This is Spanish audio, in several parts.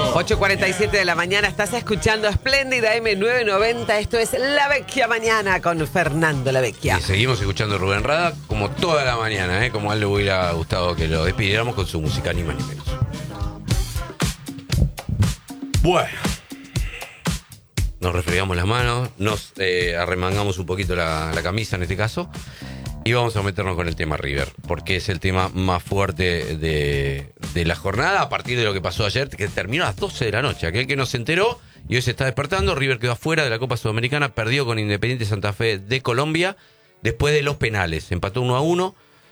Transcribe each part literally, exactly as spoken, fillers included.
ocho cuarenta y siete de la mañana, estás escuchando Espléndida eme novecientos noventa. Esto es La Vecchia Mañana con Fernando La Vecchia. Y seguimos escuchando a Rubén Rada como toda la mañana, ¿eh? Como a él le hubiera gustado que lo despidiéramos con su música, ni más ni menos. Bueno, nos refregamos las manos, nos eh, arremangamos un poquito la, la camisa en este caso y vamos a meternos con el tema River, porque es el tema más fuerte de, de la jornada a partir de lo que pasó ayer, que terminó a las doce de la noche. Aquel que no se enteró y hoy se está despertando, River quedó afuera de la Copa Sudamericana, perdió con Independiente Santa Fe de Colombia después de los penales, empató uno a uno.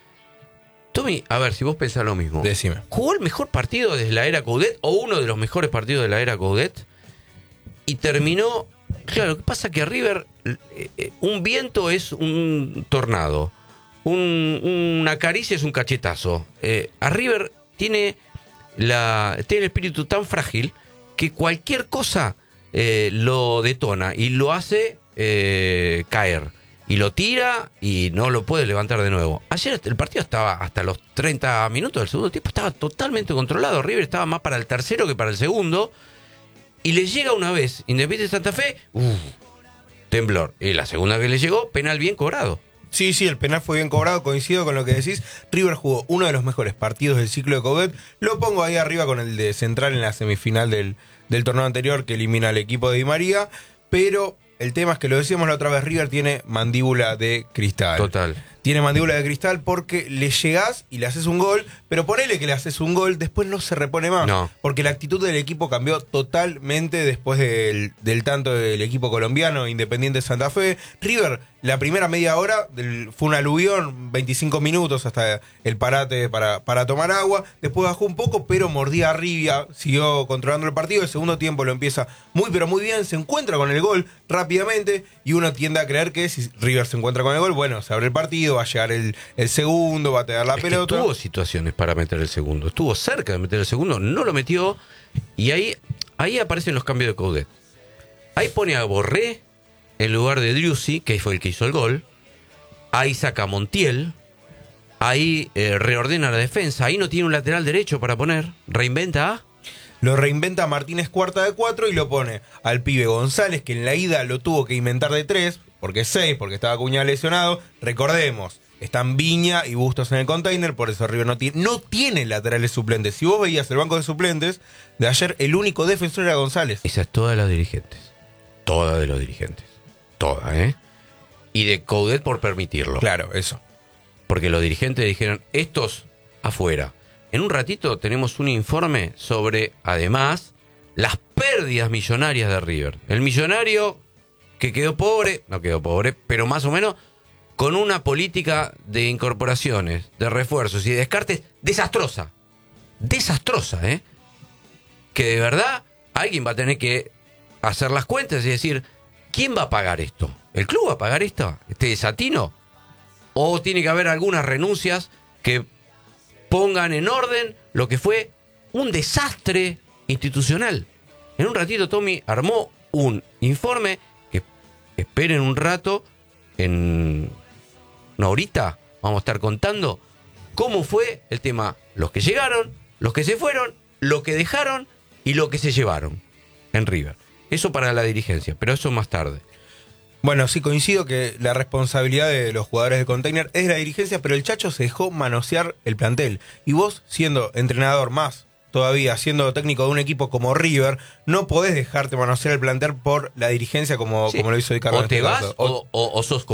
Tommy, a ver, si vos pensás lo mismo. Decime. ¿Jugó el mejor partido desde la era Coudet o uno de los mejores partidos de la era Coudet? Y terminó... Claro, lo que pasa es que a River eh, un viento es un tornado, un, una caricia es un cachetazo. Eh, a River tiene, la, tiene el espíritu tan frágil que cualquier cosa eh, lo detona y lo hace eh, caer. Y lo tira y no lo puede levantar de nuevo. Ayer el partido estaba hasta los treinta minutos del segundo tiempo, estaba totalmente controlado. River estaba más para el tercero que para el segundo. Y le llega una vez Independiente Santa Fe, uff, temblor. Y la segunda que le llegó, penal bien cobrado. Sí, sí, el penal fue bien cobrado, coincido con lo que decís. River jugó uno de los mejores partidos del ciclo de Coudet. Lo pongo ahí arriba con el de Central en la semifinal del, del torneo anterior que elimina al equipo de Di María. Pero el tema es que lo decíamos la otra vez, River tiene mandíbula de cristal. Total. Tiene mandíbula de cristal porque le llegás y le haces un gol, pero ponele que le haces un gol, después no se repone más. No. Porque la actitud del equipo cambió totalmente después del, del tanto del equipo colombiano, Independiente Santa Fe. River, la primera media hora del, fue un aluvión, veinticinco minutos hasta el parate para, para tomar agua. Después bajó un poco, pero mordía arriba, siguió controlando el partido. El segundo tiempo lo empieza muy, pero muy bien. Se encuentra con el gol rápidamente y uno tiende a creer que si River se encuentra con el gol, bueno, se abre el partido, va a llegar el, el segundo, va a tener la es pelota. Que tuvo situaciones para meter el segundo, estuvo cerca de meter el segundo, no lo metió y ahí, ahí aparecen los cambios de Coudet. Ahí pone a Borré en lugar de Driussi, que fue el que hizo el gol. Ahí saca a Montiel. Ahí eh, reordena la defensa. Ahí no tiene un lateral derecho para poner. Reinventa a... Lo reinventa Martínez cuarta de cuatro y lo pone al pibe González, que en la ida lo tuvo que inventar de tres, porque seis, porque estaba Acuña lesionado. Recordemos, están Viña y Bustos en el container, por eso River no tiene, no tiene laterales suplentes. Si vos veías el banco de suplentes de ayer, el único defensor era González. Esa es toda de los dirigentes. Toda de los dirigentes. Toda, ¿eh? Y de Coudet por permitirlo. Claro, eso. Porque los dirigentes dijeron, estos afuera. En un ratito tenemos un informe sobre, además, las pérdidas millonarias de River. El millonario que quedó pobre, no quedó pobre, pero más o menos con una política de incorporaciones, de refuerzos y de descartes desastrosa. Desastrosa, ¿eh? Que de verdad alguien va a tener que hacer las cuentas y decir, ¿quién va a pagar esto? ¿El club va a pagar esto? ¿Este desatino? ¿O tiene que haber algunas renuncias que pongan en orden lo que fue un desastre institucional? En un ratito Tommy armó un informe que esperen un rato, en una horita vamos a estar contando cómo fue el tema, los que llegaron, los que se fueron, lo que dejaron y lo que se llevaron en River. Eso para la dirigencia, pero eso más tarde. Bueno, sí coincido que la responsabilidad de los jugadores de container es de la dirigencia, pero el Chacho se dejó manosear el plantel. Y vos, siendo entrenador más, todavía siendo técnico de un equipo como River, no podés dejarte manosear el plantel por la dirigencia como, Sí. como lo hizo Ricardo. O te vas o, o, o sos